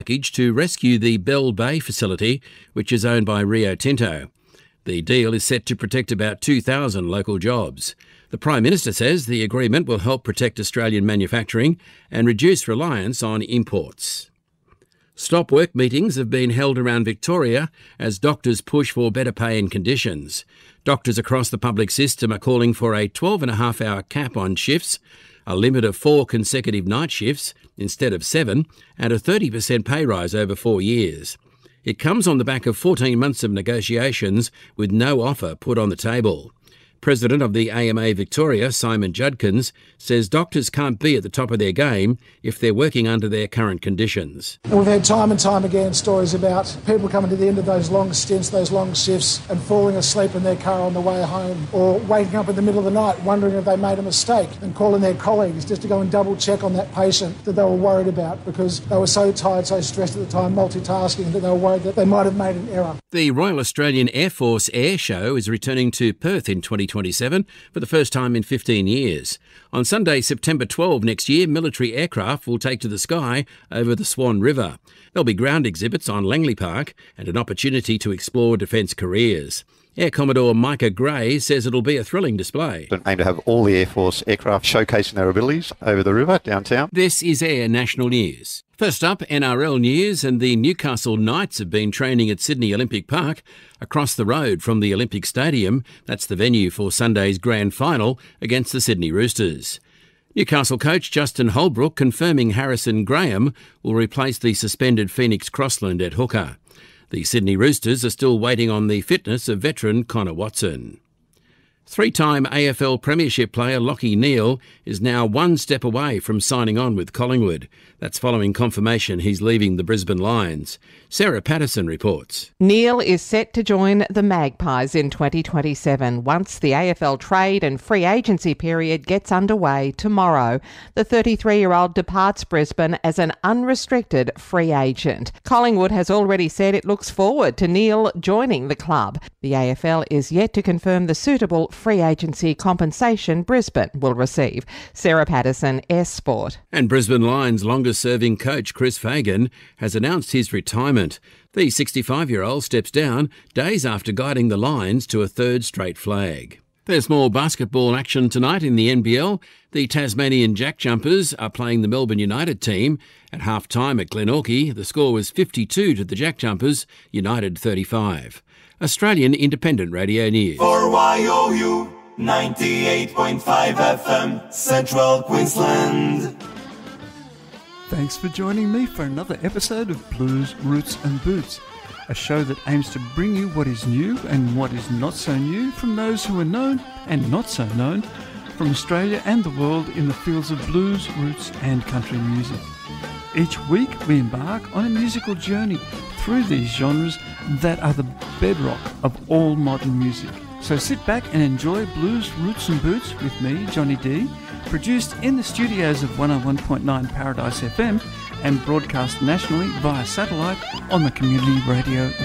package to rescue the Bell Bay facility, which is owned by Rio Tinto. The deal is set to protect about 2,000 local jobs. The Prime Minister says the agreement will help protect Australian manufacturing and reduce reliance on imports. Stop work meetings have been held around Victoria as doctors push for better pay and conditions. Doctors across the public system are calling for a 12.5-hour cap on shifts, a limit of 4 consecutive night shifts instead of 7, and a 30% pay rise over 4 years. It comes on the back of 14 months of negotiations with no offer put on the table. President of the AMA Victoria, Simon Judkins, says doctors can't be at the top of their game if they're working under their current conditions. And we've had time and time again stories about people coming to the end of those long stints, those long shifts, and falling asleep in their car on the way home, or waking up in the middle of the night wondering if they made a mistake and calling their colleagues just to go and double check on that patient that they were worried about because they were so tired, so stressed at the time, multitasking, that they were worried that they might have made an error. The Royal Australian Air Force Air Show is returning to Perth in 2027 for the first time in 15 years. On Sunday, September 12 next year, military aircraft will take to the sky over the Swan River. There'll be ground exhibits on Langley Park and an opportunity to explore defence careers. Air Commodore Micah Gray says it'll be a thrilling display. We aim to have all the Air Force aircraft showcasing their abilities over the river downtown. This is Air National News. First up, NRL news, and the Newcastle Knights have been training at Sydney Olympic Park across the road from the Olympic Stadium. That's the venue for Sunday's grand final against the Sydney Roosters. Newcastle coach Justin Holbrook confirming Harrison Graham will replace the suspended Phoenix Crossland at hooker. The Sydney Roosters are still waiting on the fitness of veteran Connor Watson. Three-time AFL Premiership player Lachie Neale is now one step away from signing on with Collingwood. That's following confirmation he's leaving the Brisbane Lions. Sarah Patterson reports. Neale is set to join the Magpies in 2027 once the AFL trade and free agency period gets underway tomorrow. The 33-year-old departs Brisbane as an unrestricted free agent. Collingwood has already said it looks forward to Neale joining the club. The AFL is yet to confirm the suitable free agency compensation Brisbane will receive. Sarah Patterson, S Sport. And Brisbane Lions longest-serving coach Chris Fagan has announced his retirement. The 65-year-old steps down days after guiding the Lions to a third straight flag. There's more basketball action tonight in the NBL. The Tasmanian Jack Jumpers are playing the Melbourne United team. At half-time at Glenorchy, the score was 52 to the Jack Jumpers, United 35. Australian Independent Radio News. For YOU 98.5 FM, Central Queensland. Thanks for joining me for another episode of Blues, Roots and Boots, a show that aims to bring you what is new and what is not so new from those who are known and not so known from Australia and the world in the fields of blues, roots and country music. Each week we embark on a musical journey through these genres that are the bedrock of all modern music. So sit back and enjoy Blues, Roots and Boots with me, Johnny D, produced in the studios of 101.9 Paradise FM and broadcast nationally via satellite on the Community Radio